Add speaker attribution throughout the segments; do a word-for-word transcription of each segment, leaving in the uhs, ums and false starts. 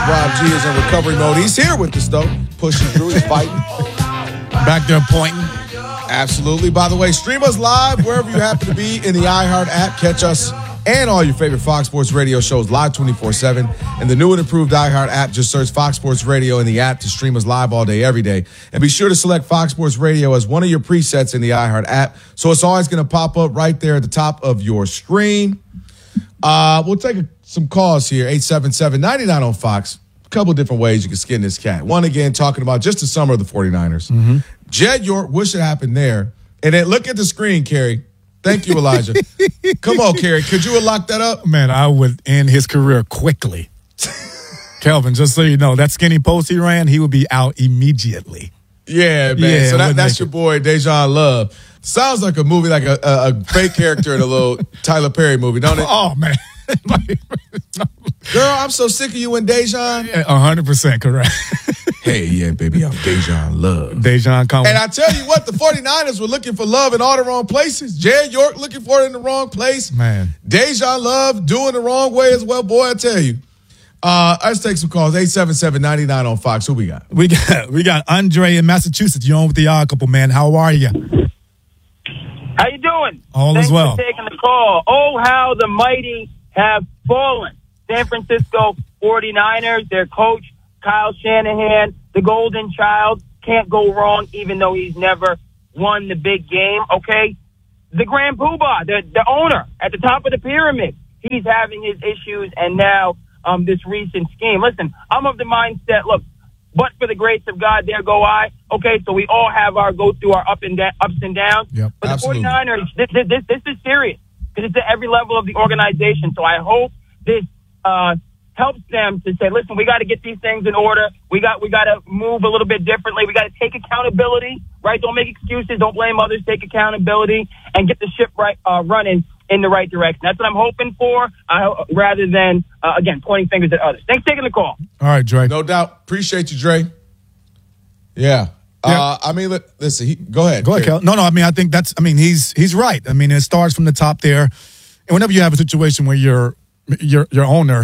Speaker 1: Rob G is in recovery mode. He's here with us, though. Pushing through. He's fighting.
Speaker 2: Back there pointing.
Speaker 1: Absolutely. By the way, stream us live wherever you happen to be in the iHeart app. Catch us and all your favorite Fox Sports Radio shows live twenty-four seven. And the new and improved iHeart app, just search Fox Sports Radio in the app to stream us live all day, every day. And be sure to select Fox Sports Radio as one of your presets in the iHeart app. So it's always going to pop up right there at the top of your screen. Uh, we'll take a, some calls here, eight seven seven, nine nine on Fox. A couple different ways you can skin this cat. One, again, talking about just the summer of the 49ers. Mm-hmm. Jed York, what should happen there? And then look at the screen, Kerry. Thank you, Elijah. Come on, Kerry. Could you have locked that up?
Speaker 2: Man, I would end his career quickly. Kelvin, just so you know, that skinny post he ran, he would be out immediately.
Speaker 1: Yeah, man.
Speaker 2: Yeah,
Speaker 1: so that, that's your
Speaker 2: it.
Speaker 1: boy, Dejan Love. Sounds like a movie, like a, a, a fake character in a little Tyler Perry movie, don't it?
Speaker 2: Oh, man.
Speaker 1: Girl, I'm so sick of you and Dejan.
Speaker 2: Yeah, one hundred percent correct.
Speaker 1: Hey, yeah, baby, I'm Dejan Love.
Speaker 2: Dejan Conway.
Speaker 1: And I tell you what, the 49ers were looking for love in all the wrong places. Jed York looking for it in the wrong place.
Speaker 2: Man.
Speaker 1: Dejan Love doing the wrong way as well. Boy, I tell you. Uh, let's take some calls. eight seven seven, nine nine on Fox. Who we got?
Speaker 2: We got we got Andre in Massachusetts. You're on with the odd couple, man. How are you?
Speaker 3: How you doing?
Speaker 2: All
Speaker 3: Thanks
Speaker 2: is well.
Speaker 3: for taking the call. Oh, how the mighty have fallen. San Francisco 49ers, their coach, Kyle Shanahan, the golden child, can't go wrong even though he's never won the big game, okay? The Grand Poobah, the, the owner at the top of the pyramid, he's having his issues, and now um, this recent scheme. Listen, I'm of the mindset, look, but for the grace of God, there go I. Okay, so we all have our go through our up and da- ups and downs.
Speaker 2: Yep,
Speaker 3: but the
Speaker 1: absolutely.
Speaker 3: 49ers, this, this, this is serious because it's at every level of the organization. So I hope this uh, helps them to say, listen, we got to get these things in order. We got we got to move a little bit differently. We got to take accountability, right? Don't make excuses. Don't blame others. Take accountability and get the ship right uh, running in the right direction. That's what I'm hoping for, uh, rather than, uh, again, pointing fingers at others. Thanks for taking the call.
Speaker 2: All right, Dre.
Speaker 1: No doubt. Appreciate you, Dre. Yeah.
Speaker 2: Yeah.
Speaker 1: Uh, I mean, listen, he, go ahead.
Speaker 2: Go ahead, Kel. No, no, I mean, I think that's, I mean, he's he's right. I mean, it starts from the top there. And whenever you have a situation where your your your owner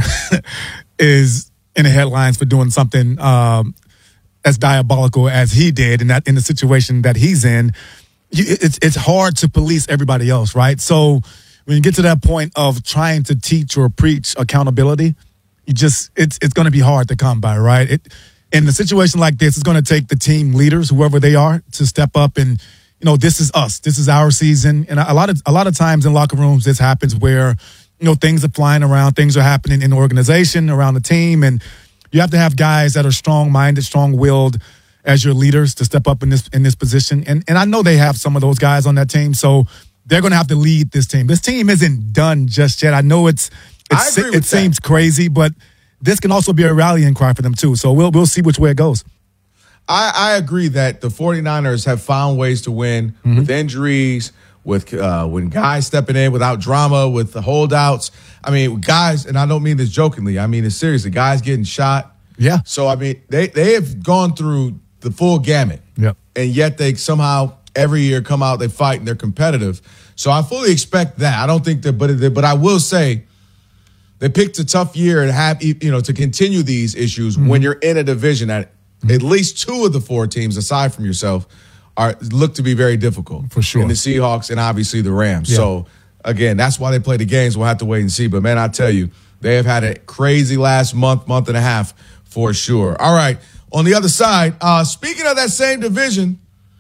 Speaker 2: is in the headlines for doing something um, as diabolical as he did, and that in the situation that he's in, you, it's it's hard to police everybody else, right? So when you get to that point of trying to teach or preach accountability, you just it's it's going to be hard to come by, right? It, in a situation like this, it's going to take the team leaders, whoever they are, to step up and, you know, this is us, this is our season. And a lot of a lot of times in locker rooms, this happens where, you know, things are flying around, things are happening in the organization, around the team, and you have to have guys that are strong-minded, strong-willed as your leaders to step up in this in this position. And and I know they have some of those guys on that team, so they're going to have to lead this team. This team isn't done just yet. I know it's, it's
Speaker 1: I agree with
Speaker 2: it
Speaker 1: that.
Speaker 2: seems crazy, but this can also be a rallying cry for them too. So we'll we'll see which way it goes.
Speaker 1: I, I agree that the 49ers have found ways to win mm-hmm. with injuries, with uh, when guys stepping in without drama, with the holdouts. I mean, guys, and I don't mean this jokingly. I mean this seriously. Guys getting shot.
Speaker 2: Yeah.
Speaker 1: So, I mean, they, they have gone through the full gamut.
Speaker 2: Yep.
Speaker 1: And yet they somehow every year come out, they fight, and they're competitive. So I fully expect that. I don't think that, but but I will say they picked a tough year to have, you know, to continue these issues mm-hmm. when you're in a division that mm-hmm. at least two of the four teams, aside from yourself, are look to be very difficult.
Speaker 2: For sure.
Speaker 1: And the Seahawks and obviously the Rams.
Speaker 2: Yeah.
Speaker 1: So, again, that's why they play the games. We'll have to wait and see. But, man, I tell you, they have had a crazy last month, month and a half for sure. All right. On the other side, uh, speaking of that same division,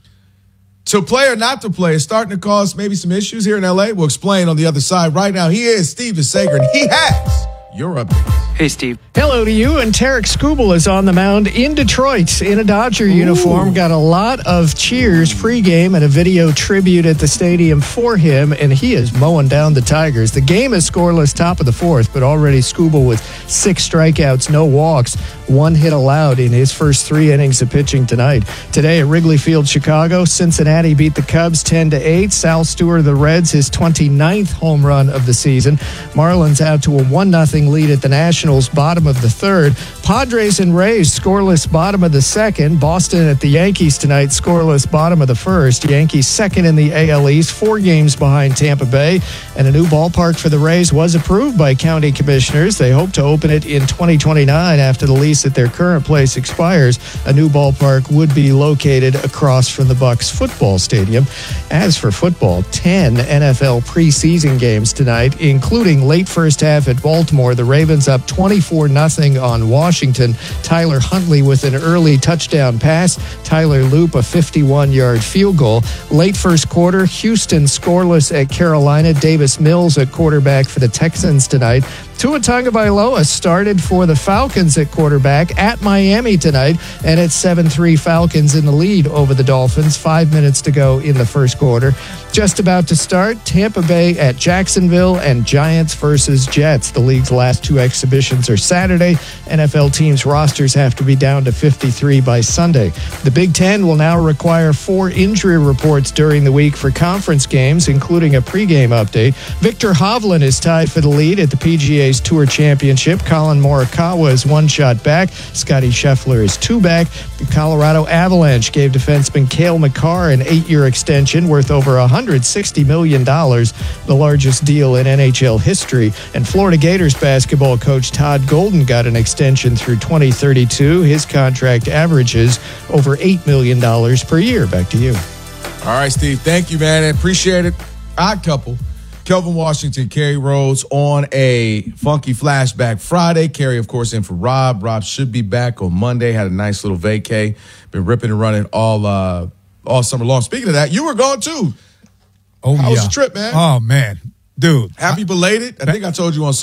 Speaker 1: to play or not to play is starting to cause maybe some issues here in L A. We'll explain on the other side. Right now, he is Steve DeSager, and he has your updates.
Speaker 4: Hey, Steve.
Speaker 5: Hello to you, and Tarek Skubal is on the mound in Detroit in a Dodger Ooh. uniform. Got a lot of cheers pregame and a video tribute at the stadium for him, and he is mowing down the Tigers. The game is scoreless top of the fourth, but already Skubal with six strikeouts, no walks, one hit allowed in his first three innings of pitching tonight. Today at Wrigley Field, Chicago, Cincinnati beat the Cubs ten to eight. Sal Stewart of the Reds, his twenty-ninth home run of the season. Marlins out to a one nothing nothing lead at the Nationals, bottom of the third. Padres and Rays scoreless, bottom of the second. Boston at the Yankees tonight, scoreless, bottom of the first. Yankees second in the A L East, four games behind Tampa Bay. And a new ballpark for the Rays was approved by county commissioners. They hope to open it in twenty twenty-nine after the lease at their current place expires. A new ballpark would be located across from the Bucs football stadium. As for football, ten N F L preseason games tonight, including late first half at Baltimore. The Ravens up twenty-four nothing on Washington. Tyler Huntley with an early touchdown pass. Tyler Loop a fifty-one-yard field goal. Late first quarter, Houston scoreless at Carolina. Davis Mills at quarterback for the Texans tonight. Tua Tagovailoa started for the Falcons at quarterback at Miami tonight, and it's seven three Falcons in the lead over the Dolphins. Five minutes to go in the first quarter. Just about to start, Tampa Bay at Jacksonville and Giants versus Jets. The league's last two exhibitions are Saturday. N F L teams' rosters have to be down to fifty-three by Sunday. The Big Ten will now require four injury reports during the week for conference games, including a pregame update. Victor Hovland is tied for the lead at the P G A Tour Championship. Colin Morikawa is one shot back. Scotty Scheffler is two back. The Colorado Avalanche gave defenseman Cale Makar an eight-year extension worth over one hundred sixty million dollars, the largest deal in N H L history. And Florida Gators basketball coach Todd Golden got an extension through twenty thirty-two. His contract averages over eight million dollars per year. Back to you.
Speaker 1: All right, Steve. Thank you, man. I appreciate it. Odd couple. Kelvin Washington, Kerry Rhodes on a funky flashback Friday. Kerry, of course, in for Rob. Rob should be back on Monday. Had a nice little vacay. Been ripping and running all uh, all summer long. Speaking of that, you were gone too.
Speaker 2: Oh,
Speaker 1: How
Speaker 2: yeah.
Speaker 1: was the trip, man?
Speaker 2: Oh, man. Dude.
Speaker 1: Happy belated. I think I told you on